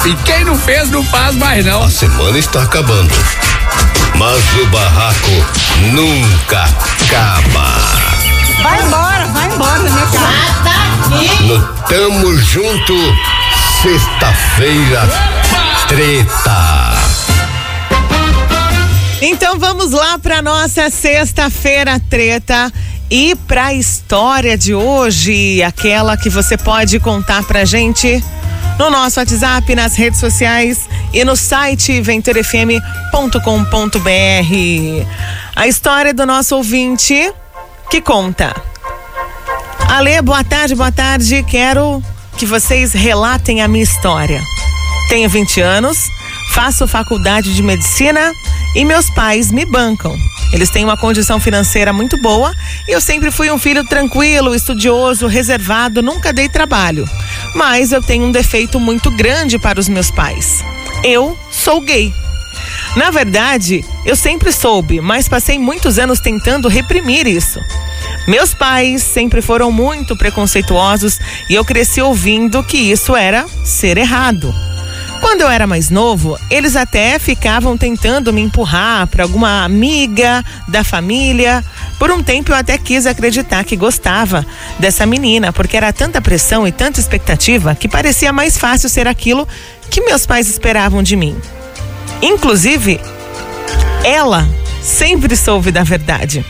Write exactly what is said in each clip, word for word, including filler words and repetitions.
E quem não fez, não faz mais não. A semana está acabando, mas o barraco nunca acaba. Vai embora, vai embora da minha casa. Ah, tá aqui. No Tamo Junto, sexta-feira, treta. Então vamos lá para nossa sexta-feira treta e para a história de hoje, aquela que você pode contar pra gente no nosso WhatsApp, nas redes sociais e no site ventura f m ponto com ponto b r. A história do nosso ouvinte que conta: Alê, boa tarde, boa tarde. Quero que vocês relatem a minha história. Tenho vinte anos, faço faculdade de medicina e meus pais me bancam. Eles têm uma condição financeira muito boa e eu sempre fui um filho tranquilo, estudioso, reservado, nunca dei trabalho. Mas eu tenho um defeito muito grande para os meus pais. Eu sou gay. Na verdade, eu sempre soube, mas passei muitos anos tentando reprimir isso. Meus pais sempre foram muito preconceituosos e eu cresci ouvindo que isso era ser errado. Quando eu era mais novo, eles até ficavam tentando me empurrar para alguma amiga da família. Por um tempo eu até quis acreditar que gostava dessa menina, porque era tanta pressão e tanta expectativa que parecia mais fácil ser aquilo que meus pais esperavam de mim. Inclusive, ela sempre soube da verdade.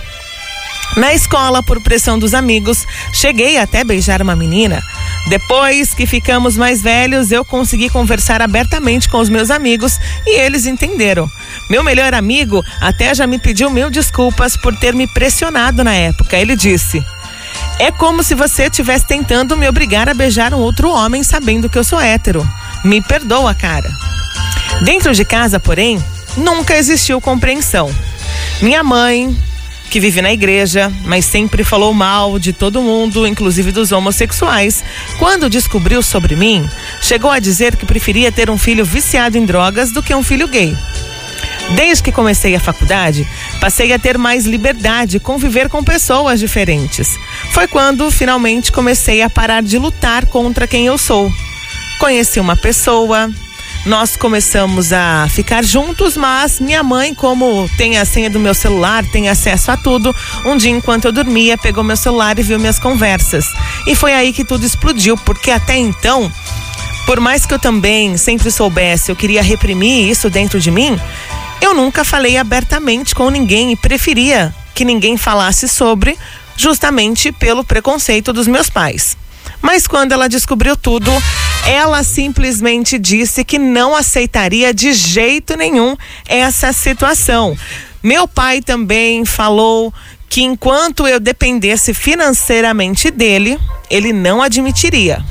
Na escola, por pressão dos amigos, cheguei até beijar uma menina. Depois que ficamos mais velhos, eu consegui conversar abertamente com os meus amigos e eles entenderam. Meu melhor amigo até já me pediu mil desculpas por ter me pressionado na época. Ele disse: é como se você estivesse tentando me obrigar a beijar um outro homem sabendo que eu sou hétero. Me perdoa, cara. Dentro de casa, porém, nunca existiu compreensão. Minha mãe, que vive na igreja, mas sempre falou mal de todo mundo, inclusive dos homossexuais, quando descobriu sobre mim, chegou a dizer que preferia ter um filho viciado em drogas do que um filho gay. Desde que comecei a faculdade, passei a ter mais liberdade, conviver com pessoas diferentes. Foi quando, finalmente, comecei a parar de lutar contra quem eu sou. Conheci uma pessoa, nós começamos a ficar juntos, mas minha mãe, como tem a senha do meu celular, tem acesso a tudo, um dia enquanto eu dormia, pegou meu celular e viu minhas conversas. E foi aí que tudo explodiu, porque até então, por mais que eu também sempre soubesse, eu queria reprimir isso dentro de mim, eu nunca falei abertamente com ninguém e preferia que ninguém falasse sobre, justamente pelo preconceito dos meus pais. Mas quando ela descobriu tudo, ela simplesmente disse que não aceitaria de jeito nenhum essa situação. Meu pai também falou que enquanto eu dependesse financeiramente dele, ele não admitiria.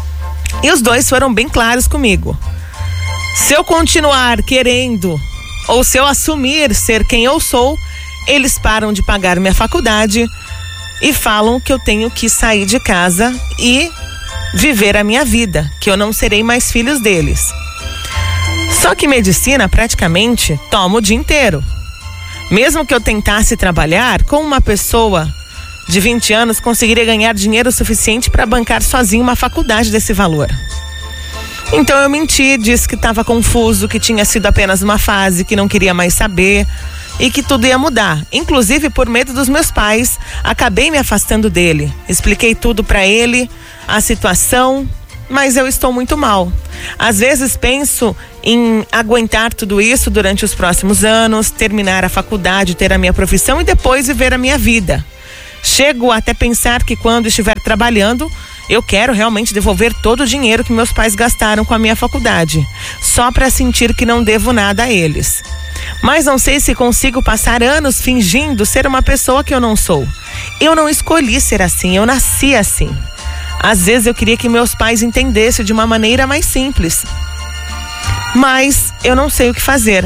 E os dois foram bem claros comigo. Se eu continuar querendo, ou se eu assumir ser quem eu sou, eles param de pagar minha faculdade e falam que eu tenho que sair de casa e viver a minha vida, que eu não serei mais filhos deles. Só que medicina praticamente toma o dia inteiro. Mesmo que eu tentasse trabalhar, com uma pessoa de vinte anos conseguiria ganhar dinheiro suficiente para bancar sozinho uma faculdade desse valor. Então eu menti, disse que estava confuso, que tinha sido apenas uma fase, que não queria mais saber e que tudo ia mudar. Inclusive, por medo dos meus pais, acabei me afastando dele. Expliquei tudo para ele, a situação, mas eu estou muito mal. Às vezes penso em aguentar tudo isso durante os próximos anos, terminar a faculdade, ter a minha profissão e depois viver a minha vida. Chego até pensar que quando estiver trabalhando, eu quero realmente devolver todo o dinheiro que meus pais gastaram com a minha faculdade, só para sentir que não devo nada a eles. Mas não sei se consigo passar anos fingindo ser uma pessoa que eu não sou. Eu não escolhi ser assim, eu nasci assim. Às vezes eu queria que meus pais entendessem de uma maneira mais simples. Mas eu não sei o que fazer.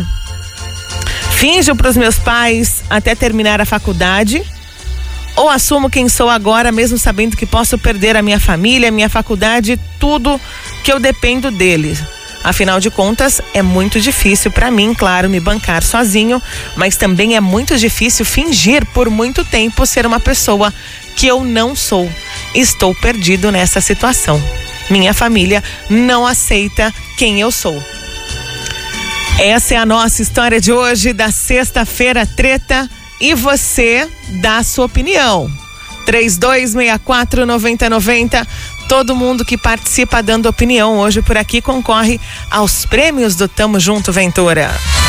Finjo para os meus pais até terminar a faculdade, ou assumo quem sou agora, mesmo sabendo que posso perder a minha família, a minha faculdade, tudo que eu dependo deles. Afinal de contas, é muito difícil para mim, claro, me bancar sozinho, mas também é muito difícil fingir por muito tempo ser uma pessoa que eu não sou. Estou perdido nessa situação. Minha família não aceita quem eu sou. Essa é a nossa história de hoje, da Sexta-feira Treta, e você dá a sua opinião. três dois seis quatro, nove zero nove zero. Todo mundo que participa dando opinião hoje por aqui concorre aos prêmios do Tamo Junto Ventura.